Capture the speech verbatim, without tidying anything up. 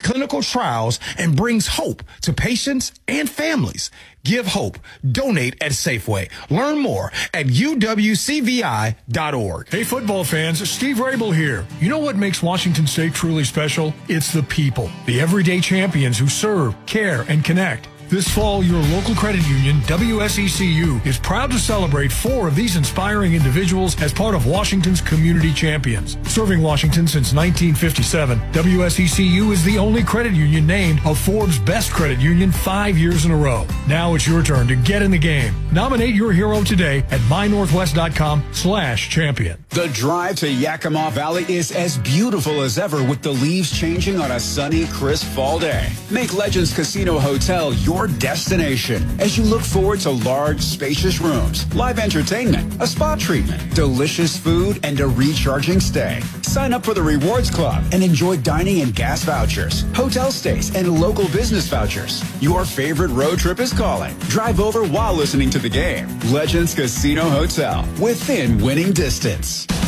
clinical trials and brings hope to patients and families. Give hope. Donate at Safeway. Learn more at U W C V I dot org. Hey, football fans, Steve Rabel here. You know what makes Washington State truly special? It's the people, the everyday champions who serve, care, and connect. This fall, your local credit union, W S E C U, is proud to celebrate four of these inspiring individuals as part of Washington's Community Champions. Serving Washington since nineteen fifty-seven, W S E C U is the only credit union named a Forbes Best Credit Union five years in a row. Now it's your turn to get in the game. Nominate your hero today at my northwest dot com slash champion. The drive to Yakima Valley is as beautiful as ever with the leaves changing on a sunny, crisp fall day. Make Legends Casino Hotel your destination as you look forward to large, spacious rooms, live entertainment, a spa treatment, delicious food, and a recharging stay. Sign up for the Rewards Club and enjoy dining and gas vouchers, hotel stays, and local business vouchers. Your favorite road trip is calling. Drive over while listening to the game. Legends Casino Hotel, within winning distance.